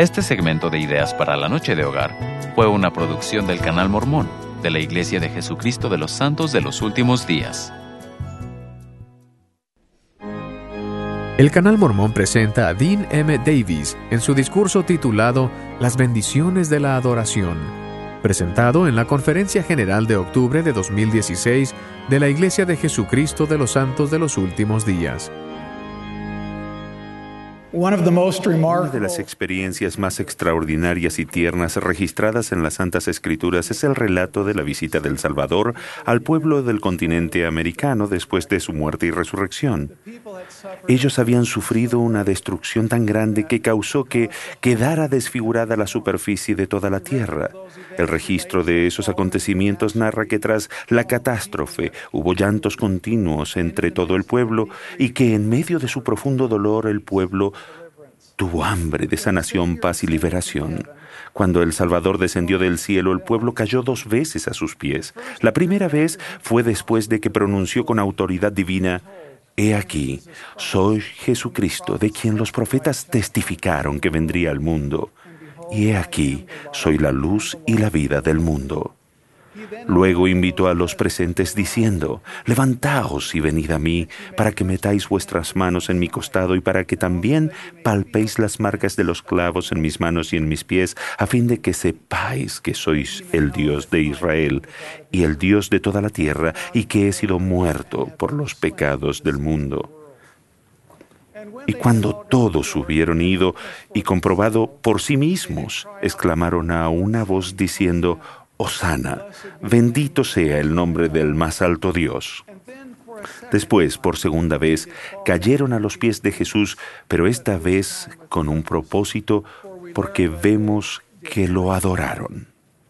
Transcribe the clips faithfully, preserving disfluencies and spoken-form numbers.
Este segmento de Ideas para la Noche de Hogar fue una producción del Canal Mormón de la Iglesia de Jesucristo de los Santos de los Últimos Días. El Canal Mormón presenta a Dean M. Davis en su discurso titulado Las bendiciones de la adoración, presentado en la Conferencia General de octubre de dos mil dieciséis de la Iglesia de Jesucristo de los Santos de los Últimos Días. Una de las experiencias más extraordinarias y tiernas registradas en las Santas Escrituras es el relato de la visita del Salvador al pueblo del continente americano después de su muerte y resurrección. Ellos habían sufrido una destrucción tan grande que causó que quedara desfigurada la superficie de toda la tierra. El registro de esos acontecimientos narra que tras la catástrofe hubo llantos continuos entre todo el pueblo y que en medio de su profundo dolor el pueblo tuvo hambre de sanación, paz y liberación. Cuando el Salvador descendió del cielo, el pueblo cayó dos veces a sus pies. La primera vez fue después de que pronunció con autoridad divina: «He aquí, soy Jesucristo, de quien los profetas testificaron que vendría al mundo. Y he aquí, soy la luz y la vida del mundo». Luego invitó a los presentes diciendo: «Levantaos y venid a mí, para que metáis vuestras manos en mi costado y para que también palpéis las marcas de los clavos en mis manos y en mis pies, a fin de que sepáis que sois el Dios de Israel y el Dios de toda la tierra, y que he sido muerto por los pecados del mundo». Y cuando todos hubieron ido y comprobado por sí mismos, exclamaron a una voz diciendo: «Hosana, bendito sea el nombre del más alto Dios». Después, por segunda vez, cayeron a los pies de Jesús, pero esta vez con un propósito, porque vemos que lo adoraron.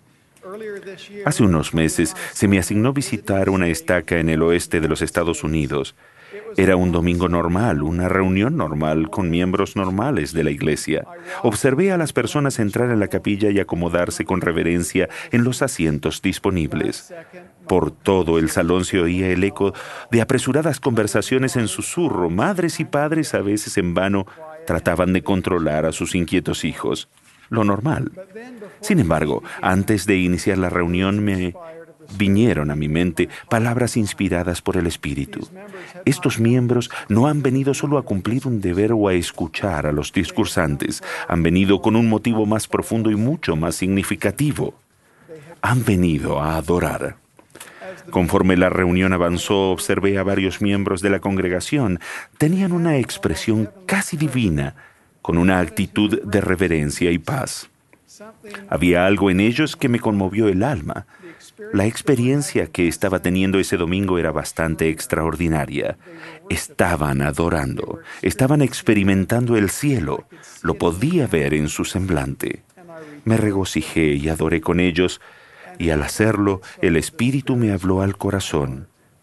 Hace unos meses se me asignó visitar una estaca en el oeste de los Estados Unidos. Era un domingo normal, una reunión normal con miembros normales de la iglesia. Observé a las personas entrar en la capilla y acomodarse con reverencia en los asientos disponibles. Por todo el salón se oía el eco de apresuradas conversaciones en susurro. Madres y padres, a veces en vano, trataban de controlar a sus inquietos hijos. Lo normal. Sin embargo, antes de iniciar la reunión me vinieron a mi mente palabras inspiradas por el Espíritu. Estos miembros no han venido solo a cumplir un deber o a escuchar a los discursantes. Han venido con un motivo más profundo y mucho más significativo. Han venido a adorar. Conforme la reunión avanzó, observé a varios miembros de la congregación. Tenían una expresión casi divina, con una actitud de reverencia y paz. Había algo en ellos que me conmovió el alma. La experiencia que estaba teniendo ese domingo era bastante extraordinaria. Estaban adorando, estaban experimentando el cielo. Lo podía ver en su semblante. Me regocijé y adoré con ellos, y al hacerlo, el Espíritu me habló al corazón.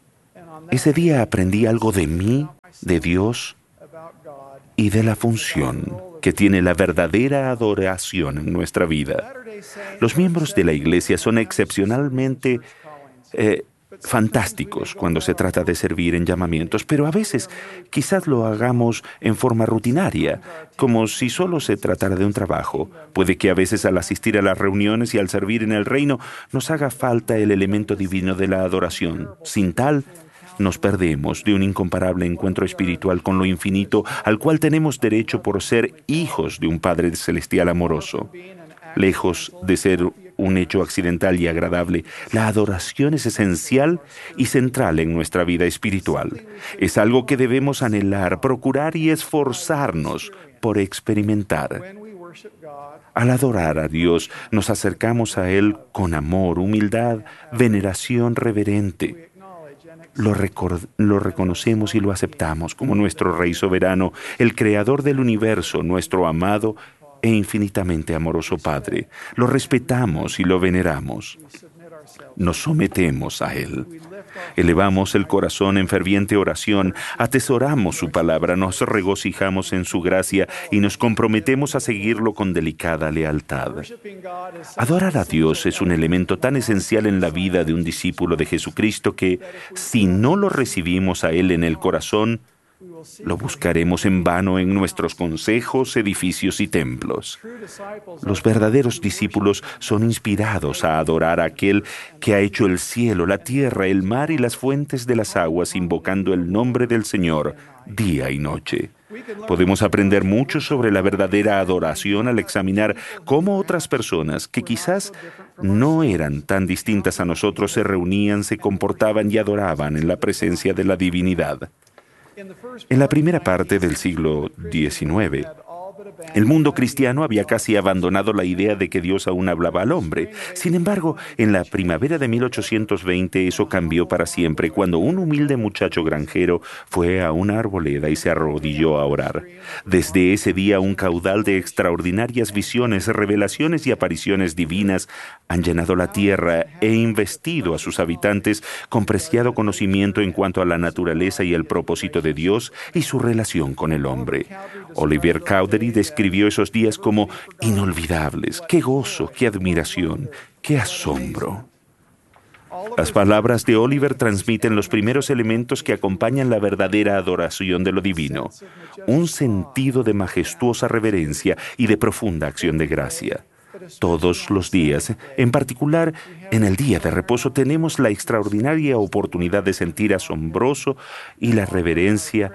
Ese día aprendí algo de mí, de Dios y de la función que tiene la verdadera adoración en nuestra vida. Los miembros de la iglesia son excepcionalmente eh, fantásticos cuando se trata de servir en llamamientos, pero a veces quizás lo hagamos en forma rutinaria, como si solo se tratara de un trabajo. Puede que a veces al asistir a las reuniones y al servir en el reino nos haga falta el elemento divino de la adoración. Sin tal, nos perdemos de un incomparable encuentro espiritual con lo infinito al cual tenemos derecho por ser hijos de un Padre celestial amoroso. Lejos de ser un hecho accidental y agradable, la adoración es esencial y central en nuestra vida espiritual. Es algo que debemos anhelar, procurar y esforzarnos por experimentar. Al adorar a Dios, nos acercamos a Él con amor, humildad, veneración reverente. Lo, record- lo reconocemos y lo aceptamos como nuestro Rey soberano, el Creador del universo, nuestro amado e infinitamente amoroso Padre. Lo respetamos y lo veneramos. Nos sometemos a Él. Elevamos el corazón en ferviente oración, atesoramos su palabra, nos regocijamos en su gracia y nos comprometemos a seguirlo con delicada lealtad. Adorar a Dios es un elemento tan esencial en la vida de un discípulo de Jesucristo que, si no lo recibimos a Él en el corazón, Lo buscaremos en vano en nuestros consejos, edificios y templos. Los verdaderos discípulos son inspirados a adorar a aquel que ha hecho el cielo, la tierra, el mar y las fuentes de las aguas, invocando el nombre del Señor día y noche. Podemos aprender mucho sobre la verdadera adoración al examinar cómo otras personas, que quizás no eran tan distintas a nosotros, se reunían, se comportaban y adoraban en la presencia de la divinidad. En la primera parte del siglo diecinueve, el mundo cristiano había casi abandonado la idea de que Dios aún hablaba al hombre. Sin embargo, en la primavera de mil ochocientos veinte eso cambió para siempre cuando un humilde muchacho granjero fue a una arboleda y se arrodilló a orar. Desde ese día, un caudal de extraordinarias visiones, revelaciones y apariciones divinas han llenado la tierra e investido a sus habitantes con preciado conocimiento en cuanto a la naturaleza y el propósito de Dios y su relación con el hombre. Oliver Cowdery describió esos días como inolvidables. ¡Qué gozo, qué admiración, qué asombro! Las palabras de Oliver transmiten los primeros elementos que acompañan la verdadera adoración de lo divino: un sentido de majestuosa reverencia y de profunda acción de gracia. Todos los días, en particular en el día de reposo, tenemos la extraordinaria oportunidad de sentir asombroso y la reverencia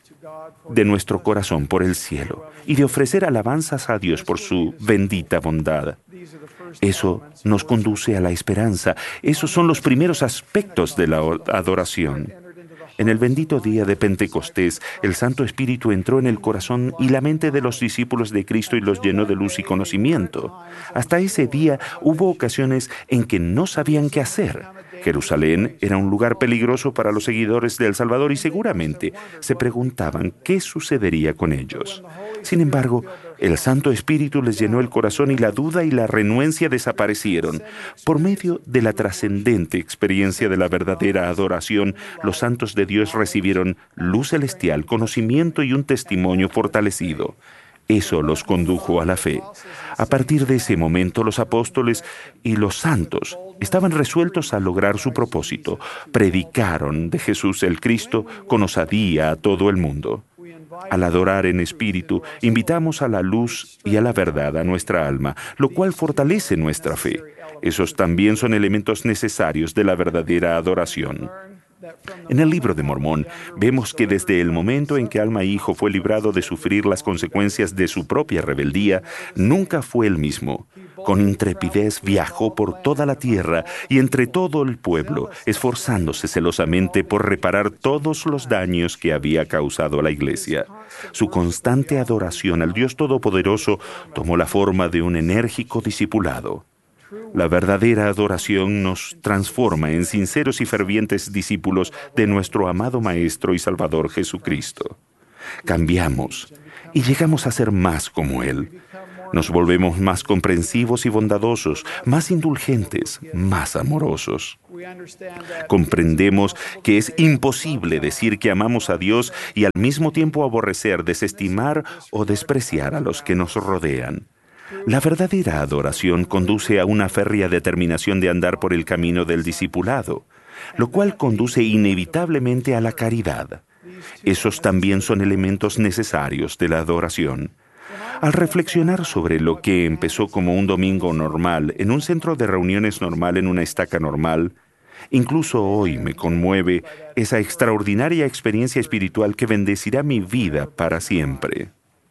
de nuestro corazón por el cielo y de ofrecer alabanzas a Dios por su bendita bondad. Eso nos conduce a la esperanza. Esos son los primeros aspectos de la adoración. En el bendito día de Pentecostés, el Santo Espíritu entró en el corazón y la mente de los discípulos de Cristo y los llenó de luz y conocimiento. Hasta ese día hubo ocasiones en que no sabían qué hacer. Jerusalén era un lugar peligroso para los seguidores del Salvador y seguramente se preguntaban qué sucedería con ellos. Sin embargo, el Santo Espíritu les llenó el corazón y la duda y la renuencia desaparecieron. Por medio de la trascendente experiencia de la verdadera adoración, los santos de Dios recibieron luz celestial, conocimiento y un testimonio fortalecido. Eso los condujo a la fe. A partir de ese momento, los apóstoles y los santos estaban resueltos a lograr su propósito. Predicaron de Jesús el Cristo con osadía a todo el mundo. Al adorar en espíritu, invitamos a la luz y a la verdad a nuestra alma, lo cual fortalece nuestra fe. Esos también son elementos necesarios de la verdadera adoración. En el Libro de Mormón vemos que desde el momento en que Alma Hijo fue librado de sufrir las consecuencias de su propia rebeldía, nunca fue el mismo. Con intrepidez viajó por toda la tierra y entre todo el pueblo, esforzándose celosamente por reparar todos los daños que había causado a la iglesia. Su constante adoración al Dios Todopoderoso tomó la forma de un enérgico discipulado. La verdadera adoración nos transforma en sinceros y fervientes discípulos de nuestro amado Maestro y Salvador Jesucristo. Cambiamos y llegamos a ser más como Él. Nos volvemos más comprensivos y bondadosos, más indulgentes, más amorosos. Comprendemos que es imposible decir que amamos a Dios y al mismo tiempo aborrecer, desestimar o despreciar a los que nos rodean. La verdadera adoración conduce a una férrea determinación de andar por el camino del discipulado, lo cual conduce inevitablemente a la caridad. Esos también son elementos necesarios de la adoración. Al reflexionar sobre lo que empezó como un domingo normal, en un centro de reuniones normal, en una estaca normal, incluso hoy me conmueve esa extraordinaria experiencia espiritual que bendecirá mi vida para siempre.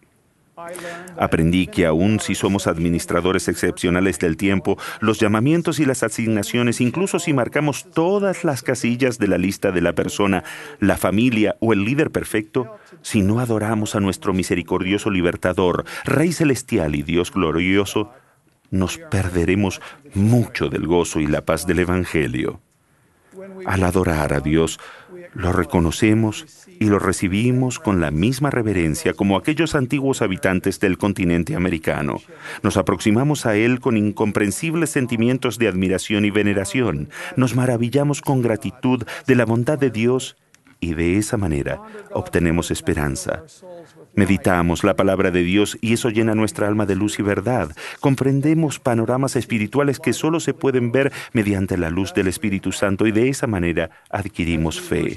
Aprendí que aun si somos administradores excepcionales del tiempo, los llamamientos y las asignaciones, incluso si marcamos todas las casillas de la lista de la persona, la familia o el líder perfecto, si no adoramos a nuestro misericordioso libertador, Rey celestial y Dios glorioso, nos perderemos mucho del gozo y la paz del Evangelio. Al adorar a Dios, lo reconocemos y lo recibimos con la misma reverencia como aquellos antiguos habitantes del continente americano. Nos aproximamos a Él con incomprensibles sentimientos de admiración y veneración. Nos maravillamos con gratitud de la bondad de Dios y de esa manera obtenemos esperanza. Meditamos la palabra de Dios y eso llena nuestra alma de luz y verdad. Comprendemos panoramas espirituales que solo se pueden ver mediante la luz del Espíritu Santo y de esa manera adquirimos fe.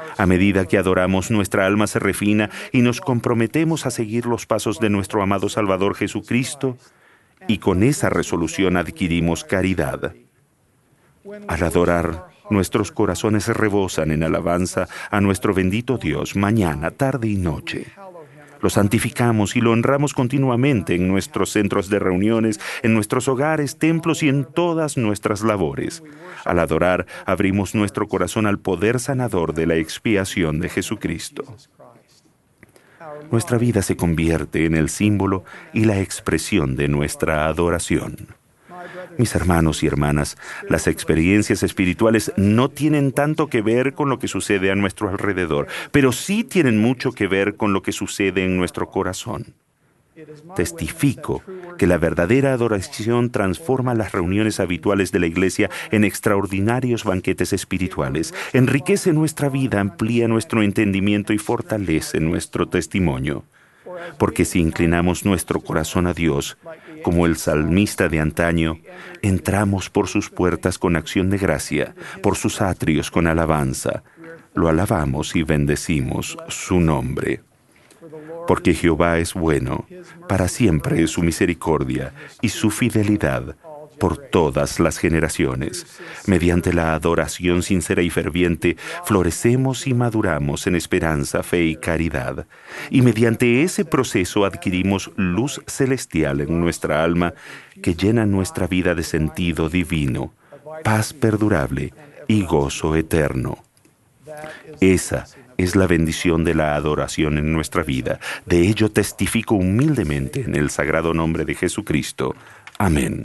A medida que adoramos, nuestra alma se refina y nos comprometemos a seguir los pasos de nuestro amado Salvador Jesucristo, y con esa resolución adquirimos caridad. Al adorar, nuestros corazones rebosan en alabanza a nuestro bendito Dios mañana, tarde y noche. Lo santificamos y lo honramos continuamente en nuestros centros de reuniones, en nuestros hogares, templos y en todas nuestras labores. Al adorar, abrimos nuestro corazón al poder sanador de la expiación de Jesucristo. Nuestra vida se convierte en el símbolo y la expresión de nuestra adoración. Mis hermanos y hermanas, las experiencias espirituales no tienen tanto que ver con lo que sucede a nuestro alrededor, pero sí tienen mucho que ver con lo que sucede en nuestro corazón. Testifico que la verdadera adoración transforma las reuniones habituales de la Iglesia en extraordinarios banquetes espirituales, enriquece nuestra vida, amplía nuestro entendimiento y fortalece nuestro testimonio. Porque si inclinamos nuestro corazón a Dios, como el salmista de antaño, entramos por sus puertas con acción de gracia, por sus atrios con alabanza. Lo alabamos y bendecimos su nombre. Porque Jehová es bueno, para siempre es su misericordia y su fidelidad por todas las generaciones. Mediante la adoración sincera y ferviente, florecemos y maduramos en esperanza, fe y caridad. Y mediante ese proceso adquirimos luz celestial en nuestra alma que llena nuestra vida de sentido divino, paz perdurable y gozo eterno. Esa es la bendición de la adoración en nuestra vida. De ello testifico humildemente en el sagrado nombre de Jesucristo. Amén.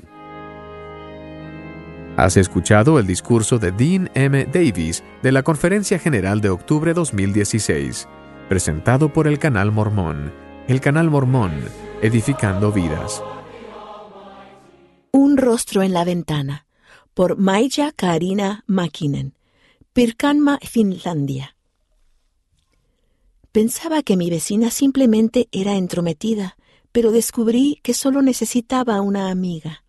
Has escuchado el discurso de Dean M. Davis de la Conferencia General de Octubre dos mil dieciséis, presentado por el Canal Mormón. El Canal Mormón, edificando vidas. Un rostro en la ventana, por Maija Kaarina Mäkinen, Pirkanmaa, Finlandia. Pensaba que mi vecina simplemente era entrometida, pero descubrí que solo necesitaba una amiga.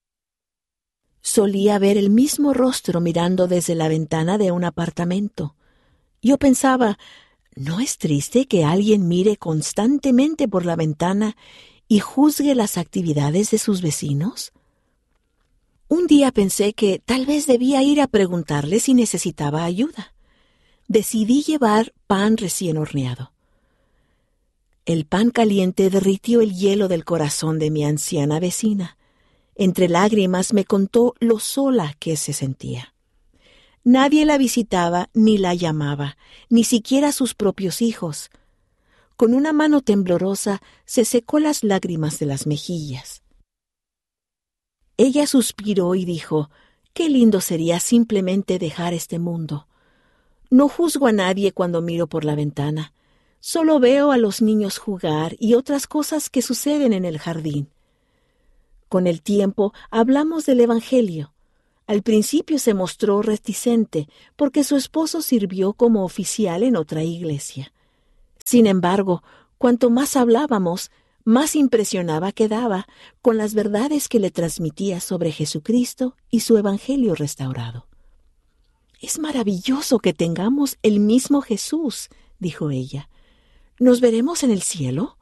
Solía ver el mismo rostro mirando desde la ventana de un apartamento. Yo pensaba, ¿no es triste que alguien mire constantemente por la ventana y juzgue las actividades de sus vecinos? Un día pensé que tal vez debía ir a preguntarle si necesitaba ayuda. Decidí llevar pan recién horneado. El pan caliente derritió el hielo del corazón de mi anciana vecina. Entre lágrimas me contó lo sola que se sentía. Nadie la visitaba ni la llamaba, ni siquiera sus propios hijos. Con una mano temblorosa se secó las lágrimas de las mejillas. Ella suspiró y dijo, «Qué lindo sería simplemente dejar este mundo. No juzgo a nadie cuando miro por la ventana. Solo veo a los niños jugar y otras cosas que suceden en el jardín». Con el tiempo hablamos del Evangelio. Al principio se mostró reticente porque su esposo sirvió como oficial en otra iglesia. Sin embargo, cuanto más hablábamos, más impresionada quedaba con las verdades que le transmitía sobre Jesucristo y su Evangelio restaurado. «Es maravilloso que tengamos el mismo Jesús», dijo ella. «¿Nos veremos en el cielo?»